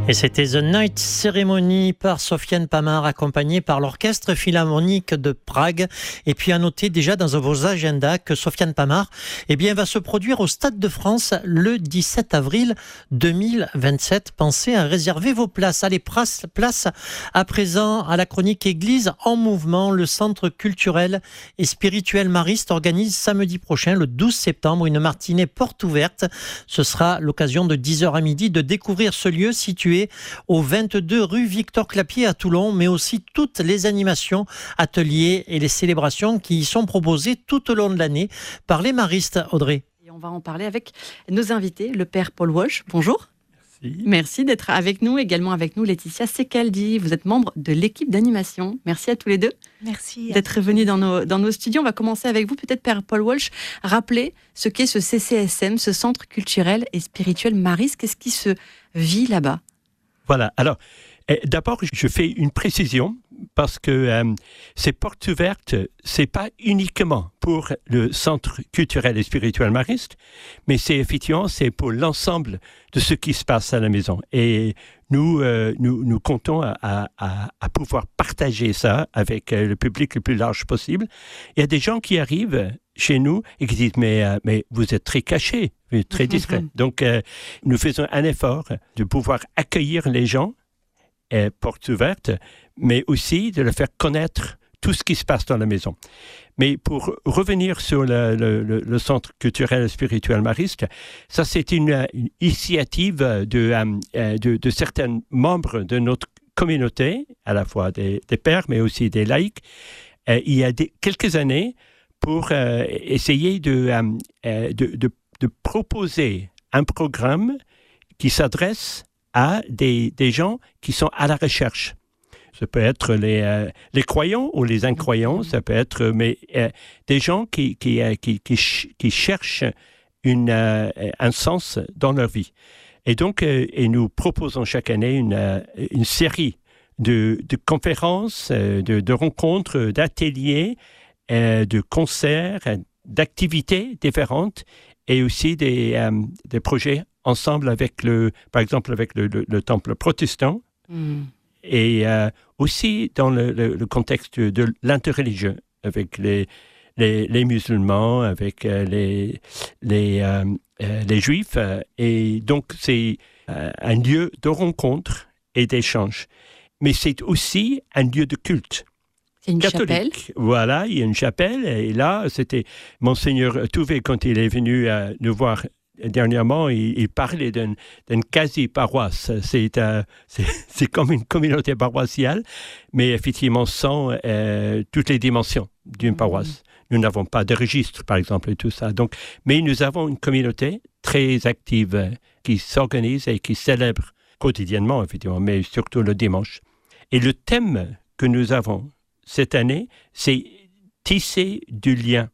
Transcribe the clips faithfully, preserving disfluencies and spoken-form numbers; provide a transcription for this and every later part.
Et c'était The Night Ceremony par Sofiane Pamar, accompagnée par l'Orchestre Philharmonique de Prague. Et puis à noter déjà dans vos agendas que Sofiane Pamar eh bien, va se produire au Stade de France le dix-sept avril deux mille vingt-sept. Pensez à réserver vos places. Allez, place, place à présent à la chronique Église en mouvement. Le Centre culturel et spirituel Mariste organise samedi prochain, le douze septembre, une matinée porte ouverte. Ce sera l'occasion de dix heures à midi de découvrir ce lieu situé au vingt-deux rue Victor Clapier à Toulon, mais aussi toutes les animations, ateliers et les célébrations qui y sont proposées tout au long de l'année par les maristes. Audrey. Et on va en parler avec nos invités, le père Paul Walsh. Bonjour. Merci. Merci d'être avec nous, également avec nous Laetitia Secaldi. Vous êtes membre de l'équipe d'animation. Merci à tous les deux. Merci d'être venus dans nos, dans nos studios. On va commencer avec vous, peut-être père Paul Walsh. Rappelez ce qu'est ce C C S M, ce Centre culturel et spirituel Mariste. Qu'est-ce qui se vit là-bas ? Voilà, alors eh, d'abord je fais une précision parce que euh, ces portes ouvertes, c'est pas uniquement pour le Centre culturel et spirituel Mariste, mais c'est effectivement c'est pour l'ensemble de ce qui se passe à la maison. Et nous, euh, nous, nous comptons à, à, à pouvoir partager ça avec le public le plus large possible. Il y a des gens qui arrivent chez nous et qui disent mais, euh, mais vous êtes très cachés, très discret. Mm-hmm. Donc, euh, nous faisons un effort de pouvoir accueillir les gens, euh, portes ouvertes, mais aussi de leur faire connaître tout ce qui se passe dans la maison. Mais pour revenir sur le, le, le Centre culturel et spirituel Mariste, ça c'est une, une initiative de, euh, de, de certains membres de notre communauté, à la fois des, des pères, mais aussi des laïcs, euh, il y a des, quelques années, pour euh, essayer de, euh, de, de, de proposer un programme qui s'adresse à des, des gens qui sont à la recherche. Ça peut être les, euh, les croyants ou les incroyants, ça peut être mais, euh, des gens qui, qui, euh, qui, qui, ch- qui cherchent une, euh, un sens dans leur vie. Et donc, euh, et nous proposons chaque année une, euh, une série de, de conférences, euh, de, de rencontres, d'ateliers, Euh, de concerts, euh, d'activités différentes et aussi des, euh, des projets ensemble avec le, par exemple avec le, le, le temple protestant mm. et euh, aussi dans le, le, le contexte de l'interreligieux avec les, les, les musulmans, avec euh, les, les, euh, euh, les juifs euh, et donc c'est euh, un lieu de rencontre et d'échange. Mais c'est aussi un lieu de culte. C'est une catholique. Chapelle. Voilà, il y a une chapelle. Et là, c'était Monseigneur Touvet, quand il est venu euh, nous voir dernièrement, il, il parlait d'une, d'une quasi-paroisse. C'est, euh, c'est, c'est comme une communauté paroissiale, mais effectivement sans euh, toutes les dimensions d'une paroisse. Mmh. Nous n'avons pas de registre, par exemple, et tout ça. Donc, mais nous avons une communauté très active euh, qui s'organise et qui célèbre quotidiennement, effectivement, mais surtout le dimanche. Et le thème que nous avons cette année, c'est tisser du lien.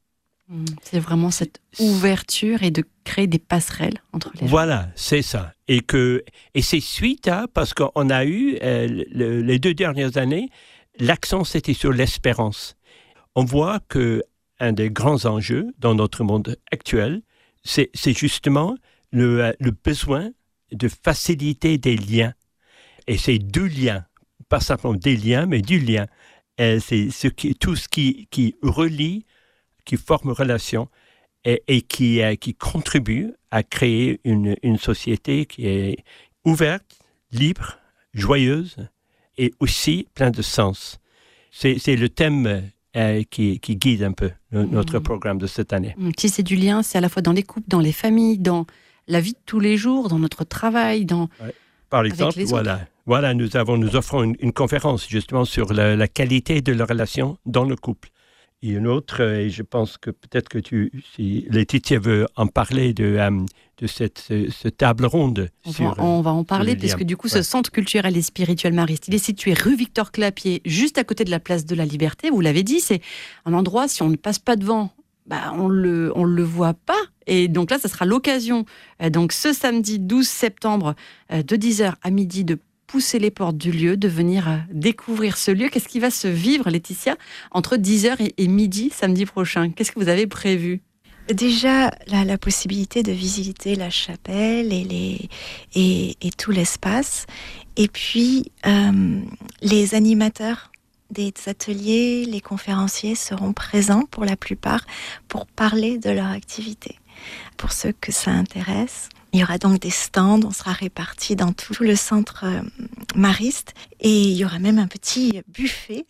C'est vraiment cette ouverture et de créer des passerelles entre les gens. Voilà, c'est ça. Et, que, et c'est suite à, parce qu'on a eu, euh, le, les deux dernières années, l'accent c'était sur l'espérance. On voit qu'un des grands enjeux dans notre monde actuel, c'est, c'est justement le, le besoin de faciliter des liens. Et c'est deux liens, pas simplement des liens, mais du lien. Et c'est ce qui, tout ce qui, qui relie, qui forme relation et, et qui, euh, qui contribue à créer une, une société qui est ouverte, libre, joyeuse et aussi pleine de sens. C'est, c'est le thème euh, qui, qui guide un peu le, notre mmh. programme de cette année. Tisser du lien, c'est à la fois dans les couples, dans les familles, dans la vie de tous les jours, dans notre travail, dans... Ouais. Par exemple, voilà, voilà, nous avons, nous offrons une, une conférence justement sur la, la qualité de la relation dans le couple. Et une autre, et je pense que peut-être que tu, si Laetitia veut en parler de, um, de cette, ce, ce table ronde. On, sur, va, on va en parler, puisque du coup, ouais. ce centre culturel et spirituel Mariste, il est situé rue Victor Clapier, juste à côté de la place de la Liberté. Vous l'avez dit, c'est un endroit, si on ne passe pas devant, bah, on le, on le voit pas. Et donc là, ça sera l'occasion, euh, donc ce samedi douze septembre, euh, de dix heures à midi, de pousser les portes du lieu, de venir euh, découvrir ce lieu. Qu'est-ce qui va se vivre, Laetitia, entre dix heures et, et midi samedi prochain ? Qu'est-ce que vous avez prévu ? Déjà, la, la possibilité de visiter la chapelle et, les, et, et tout l'espace. Et puis, euh, les animateurs des ateliers, les conférenciers seront présents pour la plupart pour parler de leur activité. Pour ceux que ça intéresse, il y aura donc des stands, on sera répartis dans tout le centre euh, mariste et il y aura même un petit buffet.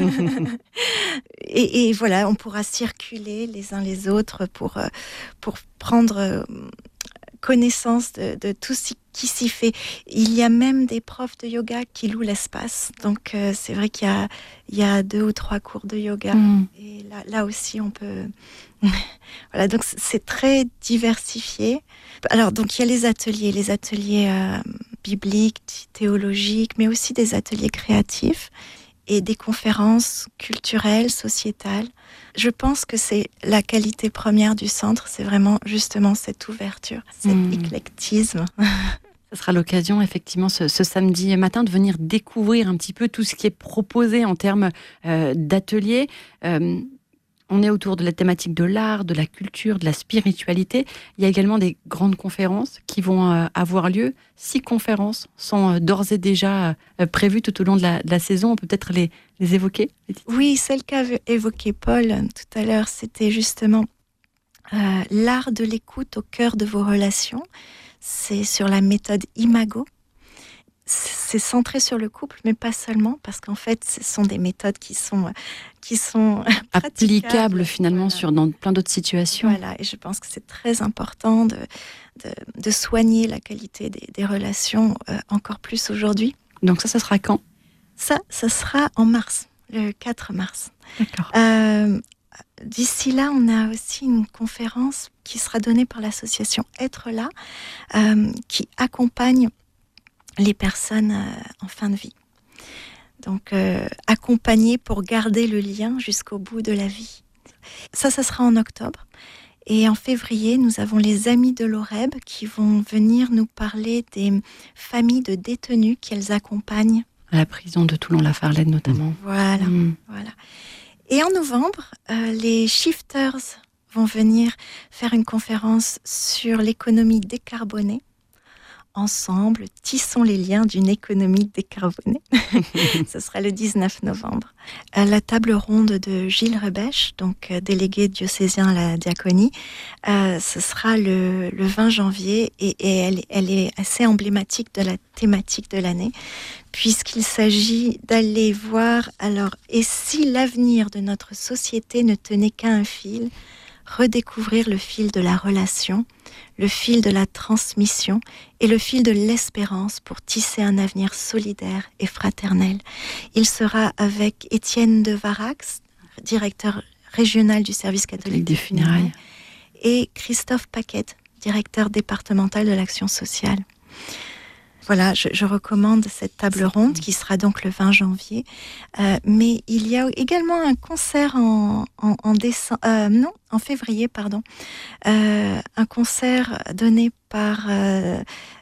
et, et voilà, on pourra circuler les uns les autres pour, euh, pour prendre euh, connaissance de, de tout ce qui s'y fait. Il y a même des profs de yoga qui louent l'espace. Donc euh, c'est vrai qu'il y a, il y a deux ou trois cours de yoga. Mmh. Et là, là aussi, on peut... Voilà, donc c'est très diversifié. Alors, donc il y a les ateliers, les ateliers euh, bibliques, théologiques, mais aussi des ateliers créatifs et des conférences culturelles, sociétales. Je pense que c'est la qualité première du centre, c'est vraiment justement cette ouverture, cet mmh. éclectisme. Ce sera l'occasion, effectivement, ce, ce samedi matin, de venir découvrir un petit peu tout ce qui est proposé en termes euh, d'ateliers. Euh, On est autour de la thématique de l'art, de la culture, de la spiritualité. Il y a également des grandes conférences qui vont euh, avoir lieu. Six conférences sont euh, d'ores et déjà euh, prévues tout au long de la, de la saison. On peut peut-être les, les évoquer. Oui, celle qu'a évoquée Paul euh, tout à l'heure, c'était justement euh, l'art de l'écoute au cœur de vos relations. C'est sur la méthode Imago. C'est centré sur le couple, mais pas seulement, parce qu'en fait, ce sont des méthodes qui sont, qui sont applicables finalement voilà. sur, dans plein d'autres situations. Voilà, et je pense que c'est très important de, de, de soigner la qualité des, des relations euh, encore plus aujourd'hui. Donc ça, ça sera quand ? Ça, ça sera en mars, le quatre mars. D'accord. Euh, D'ici là, on a aussi une conférence qui sera donnée par l'association Être là, euh, qui accompagne les personnes euh, en fin de vie. Donc, euh, accompagner pour garder le lien jusqu'au bout de la vie. Ça, ça sera en octobre. Et en février, nous avons les Amis de l'Oreb qui vont venir nous parler des familles de détenus qu'elles accompagnent. À la prison de Toulon-la-Farlède notamment. Voilà, mmh. voilà. Et en novembre, euh, les Shifters vont venir faire une conférence sur l'économie décarbonée. Ensemble, tissons les liens d'une économie décarbonée. Ce sera le dix-neuf novembre. À la table ronde de Gilles Rebèche, donc euh, délégué diocésain à la diaconie, euh, ce sera le, le vingt janvier et, et elle, elle est assez emblématique de la thématique de l'année, puisqu'il s'agit d'aller voir, alors, et si l'avenir de notre société ne tenait qu'à un fil, redécouvrir le fil de la relation, le fil de la transmission et le fil de l'espérance pour tisser un avenir solidaire et fraternel. Il sera avec Étienne de Varax, directeur régional du service catholique des funérailles, et Christophe Paquette, directeur départemental de l'action sociale. Voilà, je, je recommande cette table ronde qui sera donc le vingt janvier. Euh, mais il y a également un concert en, en, en décembre, euh, non, en février, pardon. Euh, un concert donné par euh,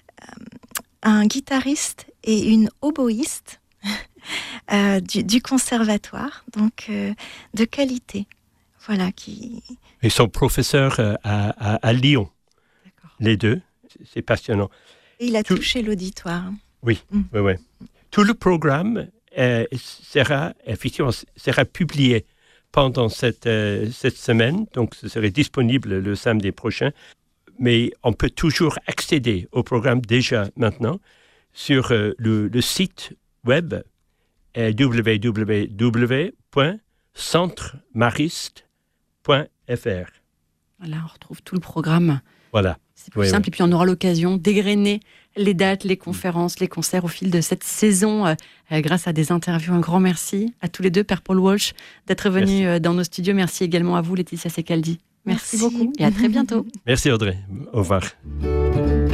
un guitariste et une oboïste euh, du, du conservatoire, donc euh, de qualité. Voilà qui. Ils sont professeurs à, à, à Lyon, D'accord. les deux. C'est passionnant. Il a Tout... touché l'auditoire. Oui, mmh. oui, oui. Tout le programme euh, sera, effectivement, sera publié pendant cette, euh, cette semaine, donc ce serait disponible le samedi prochain, mais on peut toujours accéder au programme déjà maintenant sur euh, le, le site web euh, w w w point centre mariste point f r. Voilà, on retrouve tout le programme. Voilà. C'est plus oui, simple. oui. Et puis, on aura l'occasion d'égrener les dates, les conférences, les concerts au fil de cette saison euh, grâce à des interviews. Un grand merci à tous les deux, Père Paul Walsh, d'être venus euh, dans nos studios. Merci également à vous, Laetitia Secaldi. Merci, merci beaucoup et à très bientôt. Merci, Audrey. Au revoir.